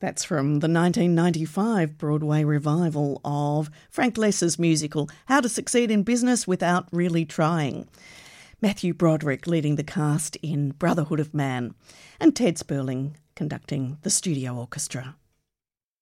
That's from the 1995 Broadway revival of Frank Lesser's musical How to Succeed in Business Without Really Trying. Matthew Broderick leading the cast in Brotherhood of Man, and Ted Sperling conducting the studio orchestra.